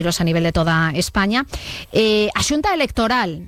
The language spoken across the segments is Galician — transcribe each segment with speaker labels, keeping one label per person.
Speaker 1: a nivel de toda España. A Xunta Electoral,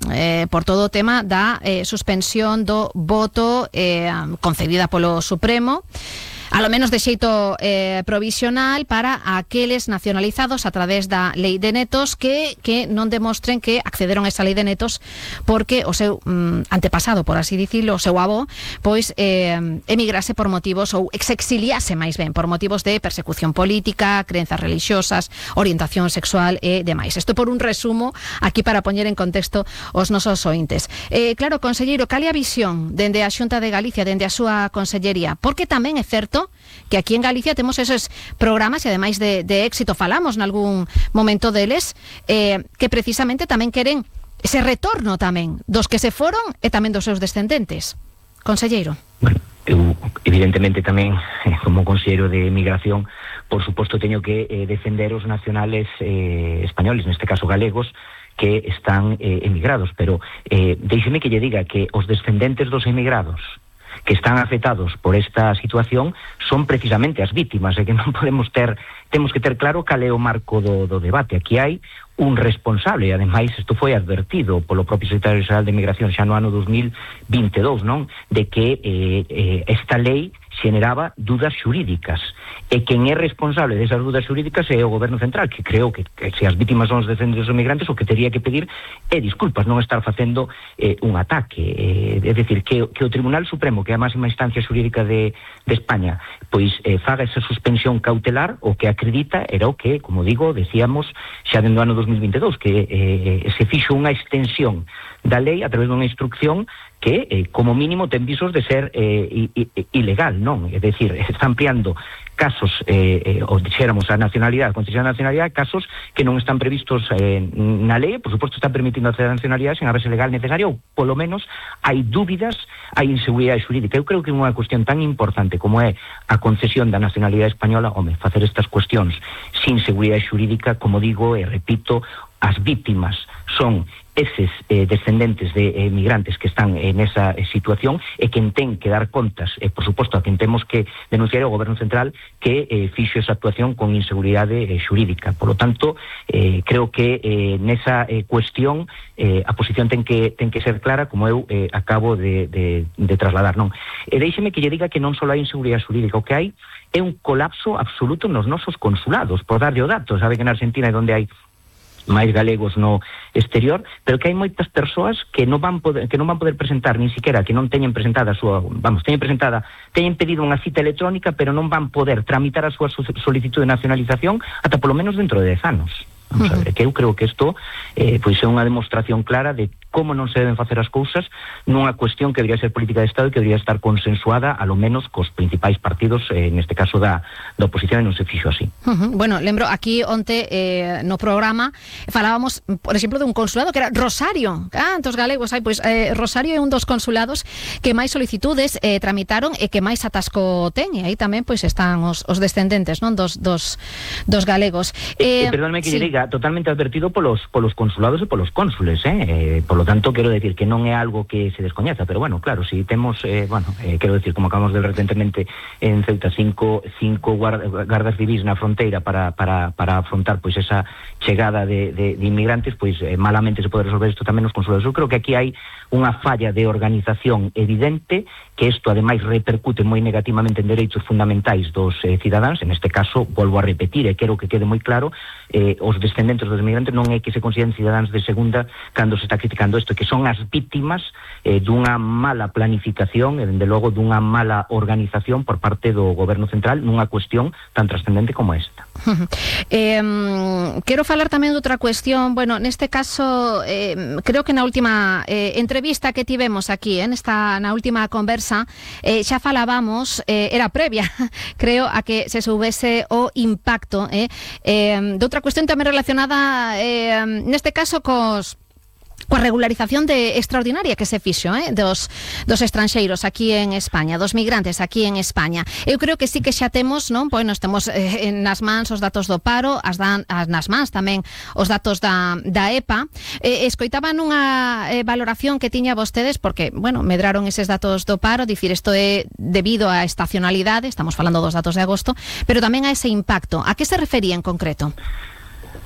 Speaker 1: por todo o tema da suspensión do voto concedida polo Supremo, a lo menos de xeito provisional para aqueles nacionalizados a través da lei de netos que non demostren que accederon a esa lei de netos porque o seu antepasado, por así dicilo, o seu avó, pois emigrase por motivos ou se exiliase máis ben por motivos de persecución política, crenzas religiosas, orientación sexual e demais. Isto por un resumo aquí para poñer en contexto os nosos ointes. Claro, conselleiro, cal é a visión dende a Xunta de Galicia, dende a súa consellería? Porque tamén é certo que aquí en Galicia temos esos programas e ademais de éxito, falamos nalgún momento deles, que precisamente tamén queren ese retorno tamén dos que se foron e tamén dos seus descendentes. Conselleiro.
Speaker 2: Bueno, eu evidentemente tamén como conselleiro de Migración, por suposto teño que defender os nacionales españoles, neste caso galegos, que están emigrados, pero déixeme que lle diga que os descendentes dos emigrados que están afectados por esta situación son precisamente as vítimas, e que non podemos temos que ter claro cal é o marco do debate. Aquí hai un responsable, e ademais isto foi advertido polo propio secretario xeral de Migración xa no ano 2022, non? De que esta lei xeneraba dudas xurídicas, e quen é responsable desas dudas xurídicas é o Goberno Central, que creo que se as vítimas son os descendentes dos migrantes, o que teria que pedir é disculpas, non estar facendo un ataque, é dicir, que o Tribunal Supremo, que é a máxima instancia xurídica de España, pois faga esa suspensión cautelar, o que acredita era o que, como digo, decíamos xa dentro do ano 2022, que se fixo unha extensión da lei a través dunha instrucción que, como mínimo, ten visos de ser ilegal, non? É dicir, está ampliando casos, ou dixéramos a nacionalidade, concesión de nacionalidade, casos que non están previstos na lei, por suposto está permitindo acceder a nacionalidade sen a verse legal necesaria, ou polo menos hai dúbidas, hai inseguridade xurídica. Eu creo que unha cuestión tan importante como é a concesión da nacionalidade española, home, facer estas cuestións sin seguridade xurídica, como digo e repito, as vítimas son eses descendentes de migrantes que están en esa situación, e quen ten que dar contas, por suposto, a quen temos que denunciar ao Goberno Central que fixo esa actuación con inseguridade xurídica. Por lo tanto, creo que nesa cuestión a posición ten que ser clara, como eu acabo de trasladar, non? E déixeme que lle diga que non só hai inseguridade xurídica, o que hai é un colapso absoluto nos nosos consulados, por darlle o dato. Sabe que na Argentina é onde hai máis galegos no exterior, pero que hai moitas persoas que non van poder presentar, nin siquiera que non teñen presentada a súa, teñen pedido unha cita electrónica, pero non van poder tramitar a súa solicitud de nacionalización ata polo menos dentro de 10 anos. Vamos a ver, que eu creo que isto pois é unha demostración clara de como non se deben facer as cousas nunha cuestión que debería ser política de Estado e que debería estar consensuada, a lo menos, cos principais partidos, neste caso da oposición, e non se fixo así.
Speaker 1: Bueno, lembro, aquí onte no programa falábamos, por exemplo, dun consulado que era Rosario. Cantos galegos hai? Pois Rosario é un dos consulados que máis solicitudes tramitaron e que máis atasco ten, e aí tamén pois están os descendentes, non, dos galegos.
Speaker 2: Perdóname que lle diga, totalmente advertido polos consulados e polos cónsules, por lo tanto, quero decir que non é algo que se descoñeza, pero bueno, claro, si temos, quero decir, como acabamos de ver recentemente en Ceuta, cinco gardas civis na fronteira para afrontar pois esa chegada de inmigrantes, pois malamente se pode resolver isto tamén nos consulados. Eu creo que aquí hai unha falla de organización evidente, que isto ademais repercute moi negativamente en dereitos fundamentais dos cidadáns. En este caso, volvo a repetir, e quero que quede moi claro, os descendentes dos inmigrantes non é que se consideren cidadáns de segunda cando se está criticando isto, que son as vítimas dunha mala planificación e, dende logo, dunha mala organización por parte do Goberno Central nunha cuestión tan trascendente como esta.
Speaker 1: Quero falar tamén de outra cuestión. Bueno, neste caso, creo que na última entrevista que tivemos aquí, na última conversa, xa falábamos, era previa, creo, a que se soubese o impacto de outra cuestión tamén relacionada, neste caso, coa regularización extraordinaria que se fixo dos estranxeiros aquí en España, dos migrantes aquí en España. Eu creo que sí que xa temos, non? Pois nos temos nas mans os datos do paro, nas mans tamén os datos da EPA. Escoitaban unha valoración que tiña vostedes, porque, bueno, medraron eses datos do paro, dicir, isto é debido á estacionalidade, estamos falando dos datos de agosto, pero tamén a ese impacto. A que se refería en concreto?